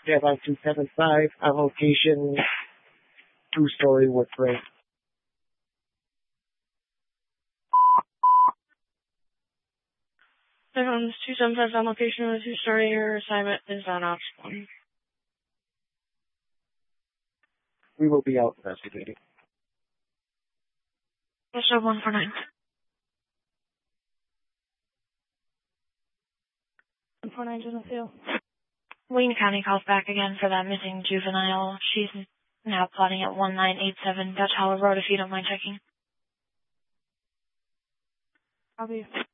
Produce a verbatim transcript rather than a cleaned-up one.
Airline two seven five, on location, two-story wood frame. Airline two seven five, on location with two-story. Your assignment is on Ops one. We will be out investigating. What's up, one four nine? one four nine's in the field. Wayne County calls back again for that missing juvenile. She's now plotting at one nine eight seven Dutch Hollow Road, if you don't mind checking. I'll be...